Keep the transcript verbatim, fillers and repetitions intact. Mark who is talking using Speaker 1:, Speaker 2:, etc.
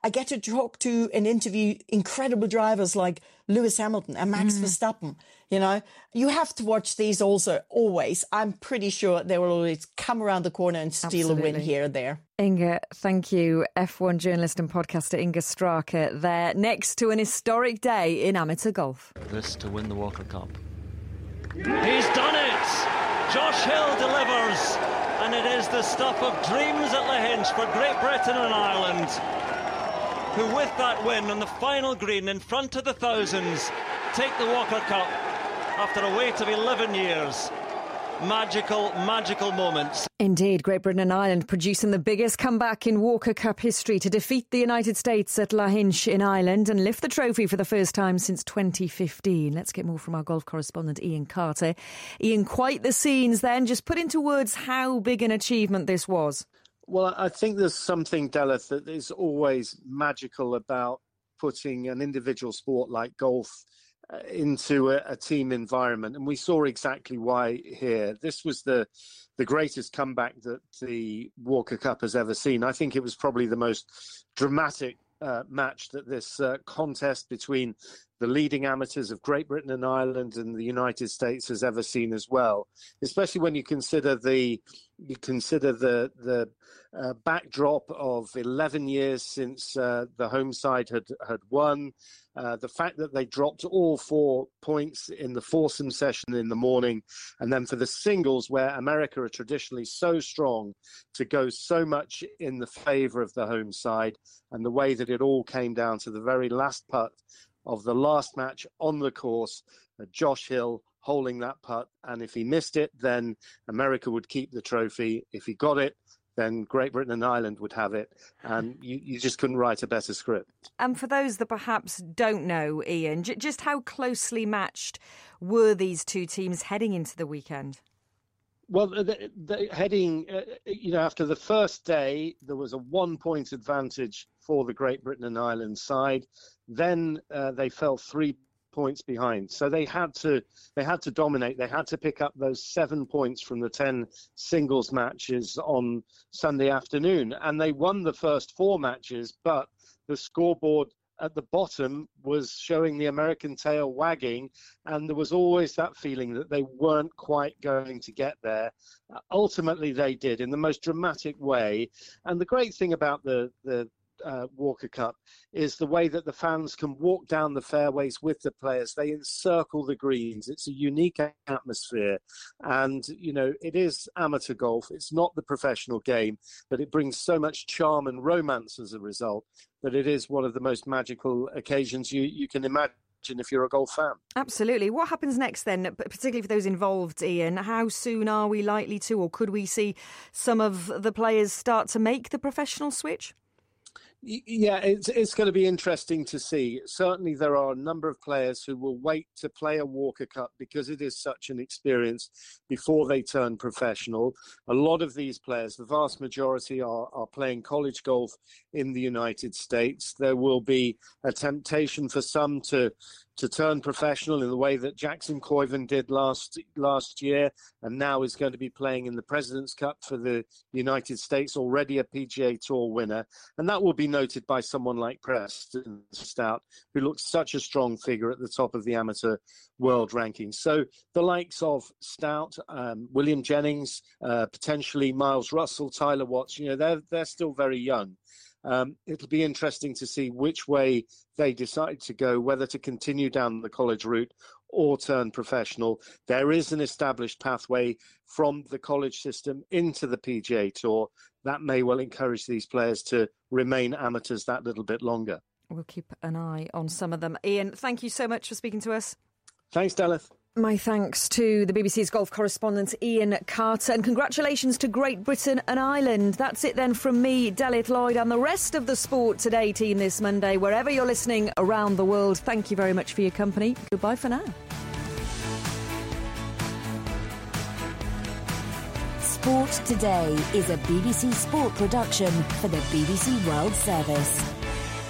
Speaker 1: I get to talk to and interview incredible drivers like Lewis Hamilton and Max mm. Verstappen. You know, you have to watch these also always. I'm pretty sure they will always come around the corner and steal Absolutely. a win here or there.
Speaker 2: Inga, thank you. F one journalist and podcaster Inga Straka there, next to an historic day in amateur golf.
Speaker 3: This to win the Walker Cup. He's done it! Josh Hill delivers, and it is the stuff of dreams at Lahinch for Great Britain and Ireland, who with that win on the final green in front of the thousands take the Walker Cup after a wait of eleven years. Magical, magical moments.
Speaker 2: Indeed, Great Britain and Ireland producing the biggest comeback in Walker Cup history to defeat the United States at Lahinch in Ireland and lift the trophy for the first time since twenty fifteen. Let's get more from our golf correspondent Ian Carter. Ian, quite the scenes then. Just put into words how big an achievement this was.
Speaker 4: Well, I think there's something, Delith, that is always magical about putting an individual sport like golf into a, a team environment, and we saw exactly why here. This was the the greatest comeback that the Walker Cup has ever seen. I think it was probably the most dramatic uh, match that this uh, contest between the leading amateurs of Great Britain and Ireland and the United States has ever seen as well, especially when you consider the you consider the the uh, backdrop of eleven years since uh, the home side had had won. Uh, the fact that they dropped all four points in the foursome session in the morning, and then for the singles, where America are traditionally so strong, to go so much in the favour of the home side, and the way that it all came down to the very last putt of the last match on the course, uh, Josh Hill holding that putt, and if he missed it, then America would keep the trophy. If he got it, then Great Britain and Ireland would have it, and you, you just couldn't write a better script.
Speaker 2: And for those that perhaps don't know, Ian, j- just how closely matched were these two teams heading into the weekend?
Speaker 4: Well, the, the heading, uh, you know, after the first day, there was a one-point advantage for the Great Britain and Ireland side. Then uh, they fell three points behind, so they had to they had to dominate. They had to pick up those seven points from the ten singles matches on Sunday afternoon, and they won the first four matches, but the scoreboard at the bottom was showing the American tail wagging, and there was always that feeling that they weren't quite going to get there. Uh, ultimately they did, in the most dramatic way. And the great thing about the the Uh, Walker Cup is the way that the fans can walk down the fairways with the players. They encircle the greens. It's a unique atmosphere, and you know, it is amateur golf. It's not the professional game, but it brings so much charm and romance as a result that it is one of the most magical occasions you, you can imagine if you're a golf fan.
Speaker 2: Absolutely. What happens next then, particularly for those involved, Ian? How soon are we likely to, or could we see some of the players start to make the professional switch?
Speaker 4: Yeah, it's it's going to be interesting to see. Certainly there are a number of players who will wait to play a Walker Cup because it is such an experience before they turn professional. A lot of these players, the vast majority, are, are playing college golf in the United States. There will be a temptation for some to to turn professional in the way that Jackson Koiven did last last year, and now is going to be playing in the President's Cup for the United States, already a P G A Tour winner. And that will be noted by someone like Preston Stout, who looks such a strong figure at the top of the amateur world rankings. So the likes of Stout, um, William Jennings, uh, potentially Miles Russell, Tyler Watts, you know, they're, they're still very young. Um, it'll be interesting to see which way they decide to go, whether to continue down the college route or turn professional. There is an established pathway from the college system into the P G A Tour. That may well encourage these players to remain amateurs that little bit longer.
Speaker 2: We'll keep an eye on some of them. Ian, thank you so much for speaking to us.
Speaker 4: Thanks, Delith.
Speaker 2: My thanks to the B B C's golf correspondent Ian Carter, and congratulations to Great Britain and Ireland. That's it then from me, Delith Lloyd, and the rest of the Sport Today team this Monday. Wherever you're listening around the world, thank you very much for your company. Goodbye for now.
Speaker 5: Sport Today is a B B C Sport production for the B B C World Service.